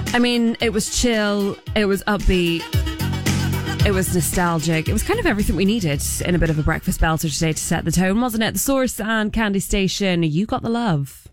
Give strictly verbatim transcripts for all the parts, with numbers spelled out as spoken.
I mean, it was chill, it was upbeat, it was nostalgic. It was kind of everything we needed in a bit of a breakfast belter today to set the tone, wasn't it? The Source and Candy Station, You Got the Love.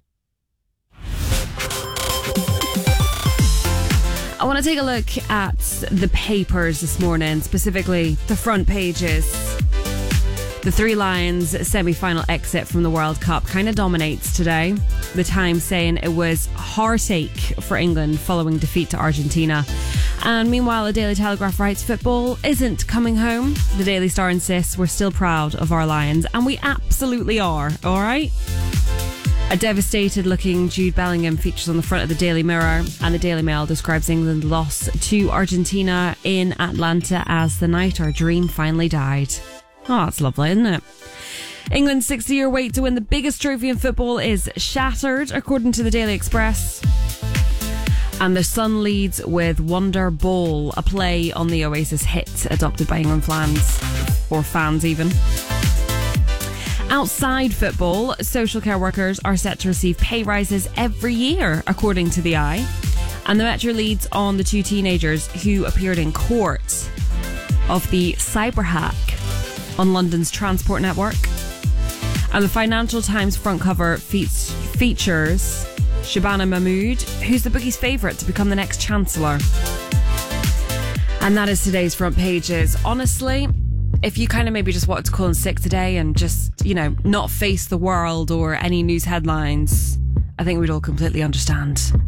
I want to take a look at the papers this morning, specifically the front pages. The Three Lions semi-final exit from the World Cup kind of dominates today. The Times saying it was heartache for England following defeat to Argentina. And meanwhile, the Daily Telegraph writes football isn't coming home. The Daily Star insists we're still proud of our Lions, and we absolutely are, all right? A devastated looking Jude Bellingham features on the front of the Daily Mirror, and the Daily Mail describes England's loss to Argentina in Atlanta as the night our dream finally died. Oh, that's lovely, isn't it? England's sixty-year wait to win the biggest trophy in football is shattered, according to the Daily Express. And the Sun leads with Wonder Ball, a play on the Oasis hit adopted by England fans, or fans even. Outside football, social care workers are set to receive pay rises every year, according to the Eye. And the Metro leads on the two teenagers who appeared in court of the cyber hack on London's transport network. And the Financial Times front cover fe- features Shabana Mahmood, who's the bookie's favourite to become the next Chancellor. And that is today's front pages. Honestly, if you kind of maybe just wanted to call in sick today and just, you know, not face the world or any news headlines, I think we'd all completely understand.